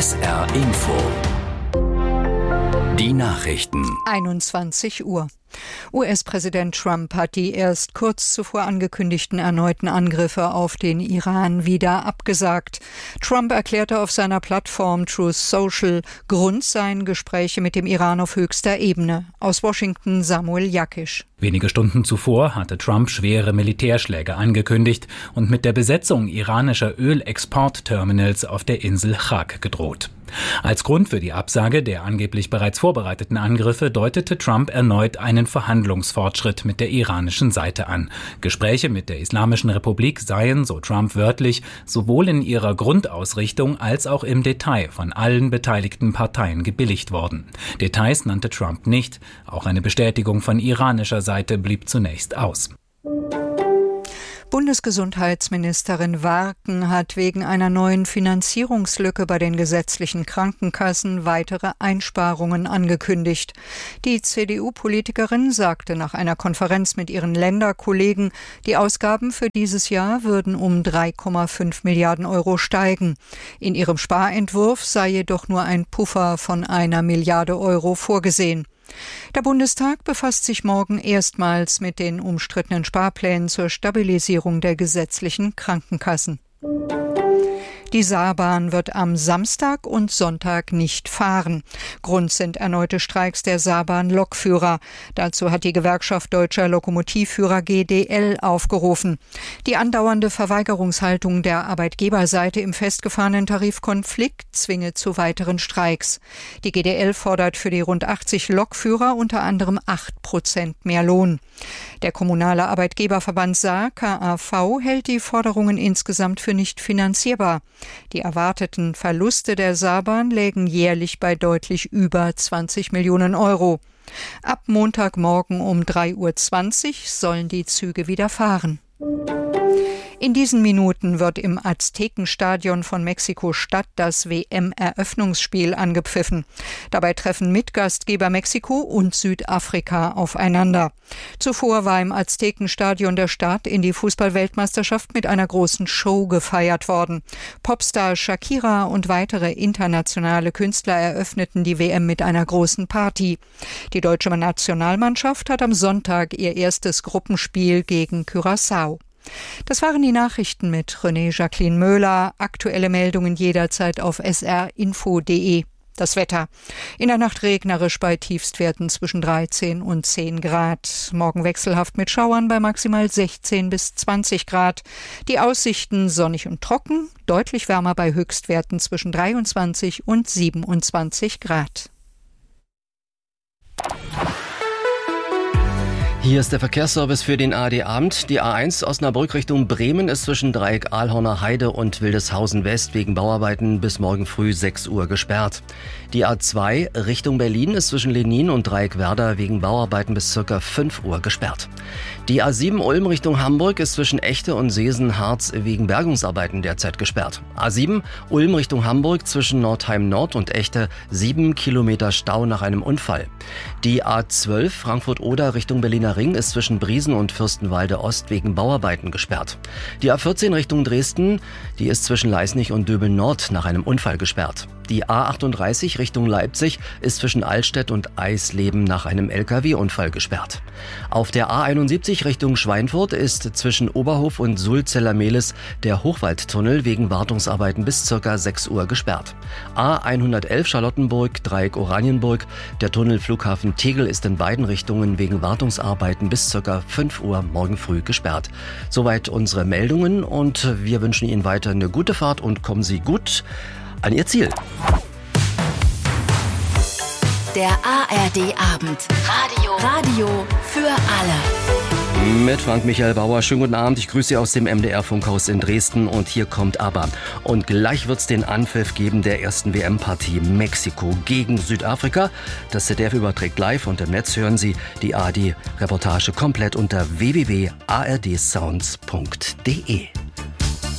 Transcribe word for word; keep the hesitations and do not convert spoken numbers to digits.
S R Info. Die Nachrichten. einundzwanzig Uhr. U S-Präsident Trump hat die erst kurz zuvor angekündigten erneuten Angriffe auf den Iran wieder abgesagt. Trump erklärte auf seiner Plattform Truth Social, Grund seien Gespräche mit dem Iran auf höchster Ebene. Aus Washington Samuel Jakisch. Wenige Stunden zuvor hatte Trump schwere Militärschläge angekündigt und mit der Besetzung iranischer Ölexportterminals auf der Insel Chag gedroht. Als Grund für die Absage der angeblich bereits vorbereiteten Angriffe deutete Trump erneut einen Verhandlungsfortschritt mit der iranischen Seite an. Gespräche mit der Islamischen Republik seien, so Trump wörtlich, sowohl in ihrer Grundausrichtung als auch im Detail von allen beteiligten Parteien gebilligt worden. Details nannte Trump nicht, auch eine Bestätigung von iranischer Seite blieb zunächst aus. Bundesgesundheitsministerin Warken hat wegen einer neuen Finanzierungslücke bei den gesetzlichen Krankenkassen weitere Einsparungen angekündigt. Die C D U-Politikerin sagte nach einer Konferenz mit ihren Länderkollegen, die Ausgaben für dieses Jahr würden um drei Komma fünf Milliarden Euro steigen. In ihrem Sparentwurf sei jedoch nur ein Puffer von einer Milliarde Euro vorgesehen. Der Bundestag befasst sich morgen erstmals mit den umstrittenen Sparplänen zur Stabilisierung der gesetzlichen Krankenkassen. Die Saarbahn wird am Samstag und Sonntag nicht fahren. Grund sind erneute Streiks der Saarbahn-Lokführer. Dazu hat die Gewerkschaft Deutscher Lokomotivführer G D L aufgerufen. Die andauernde Verweigerungshaltung der Arbeitgeberseite im festgefahrenen Tarifkonflikt zwinge zu weiteren Streiks. Die G D L fordert für die rund achtzig Lokführer unter anderem acht Prozent mehr Lohn. Der kommunale Arbeitgeberverband Saar, K A V, hält die Forderungen insgesamt für nicht finanzierbar. Die erwarteten Verluste der Saarbahn lägen jährlich bei deutlich über zwanzig Millionen Euro. Ab Montagmorgen um drei Uhr zwanzig sollen die Züge wieder fahren. In diesen Minuten wird im Aztekenstadion von Mexiko-Stadt das W M-Eröffnungsspiel angepfiffen. Dabei treffen Mitgastgeber Mexiko und Südafrika aufeinander. Zuvor war im Aztekenstadion der Start in die Fußball-Weltmeisterschaft mit einer großen Show gefeiert worden. Popstar Shakira und weitere internationale Künstler eröffneten die W M mit einer großen Party. Die deutsche Nationalmannschaft hat am Sonntag ihr erstes Gruppenspiel gegen Curaçao. Das waren die Nachrichten mit René Jacqueline Möhler. Aktuelle Meldungen jederzeit auf s r info punkt d e. Das Wetter. In der Nacht regnerisch bei Tiefstwerten zwischen dreizehn und zehn Grad. Morgen wechselhaft mit Schauern bei maximal sechzehn bis zwanzig Grad. Die Aussichten sonnig und trocken, deutlich wärmer bei Höchstwerten zwischen dreiundzwanzig und siebenundzwanzig Grad. Hier ist der Verkehrsservice für den A R D-Abend. Die A eins Osnabrück Richtung Bremen ist zwischen Dreieck Ahlhorner Heide und Wildeshausen West wegen Bauarbeiten bis morgen früh sechs Uhr gesperrt. Die A zwei Richtung Berlin ist zwischen Lenin und Dreieck Werder wegen Bauarbeiten bis ca. fünf Uhr gesperrt. Die A sieben Ulm Richtung Hamburg ist zwischen Echte und Seesen-Harz wegen Bergungsarbeiten derzeit gesperrt. A sieben Ulm Richtung Hamburg zwischen Nordheim Nord und Echte sieben Kilometer Stau nach einem Unfall. Die A zwölf Frankfurt-Oder Richtung Berliner Ring ist zwischen Briesen und Fürstenwalde Ost wegen Bauarbeiten gesperrt. Die A vierzehn Richtung Dresden, die ist zwischen Leisnig und Döbeln Nord nach einem Unfall gesperrt. Die A achtunddreißig Richtung Leipzig ist zwischen Allstedt und Eisleben nach einem L K W-Unfall gesperrt. Auf der A einundsiebzig Richtung Schweinfurt ist zwischen Oberhof und Sulzeller-Mehlis der Hochwaldtunnel wegen Wartungsarbeiten bis ca. sechs Uhr gesperrt. A hundertelf Charlottenburg, Dreieck Oranienburg, der Tunnel Flughafen Tegel ist in beiden Richtungen wegen Wartungsarbeiten bis ca. fünf Uhr morgen früh gesperrt. Soweit unsere Meldungen und wir wünschen Ihnen weiter eine gute Fahrt und kommen Sie gut an Ihr Ziel. Der A R D-Abend. Radio. Radio für alle. Mit Frank-Michael Bauer. Schönen guten Abend. Ich grüße Sie aus dem M D R-Funkhaus in Dresden. Und hier kommt ABBA. Und gleich wird es den Anpfiff geben der ersten W M-Partie Mexiko gegen Südafrika. Das Z D F überträgt live und im Netz hören Sie die A R D-Reportage komplett unter w w w punkt a r d sounds punkt d e.